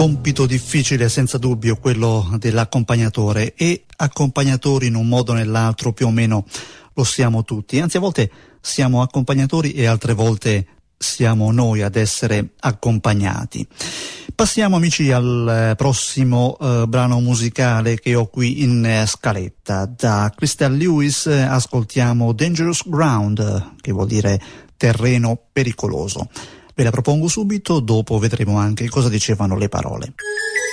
compito difficile senza dubbio quello dell'accompagnatore, e accompagnatori in un modo o nell'altro più o meno lo siamo tutti, anzi a volte siamo accompagnatori e altre volte siamo noi ad essere accompagnati. Passiamo amici al prossimo brano musicale che ho qui in scaletta. Da Crystal Lewis ascoltiamo Dangerous Ground, che vuol dire terreno pericoloso. Ve la propongo subito, dopo vedremo anche cosa dicevano le parole.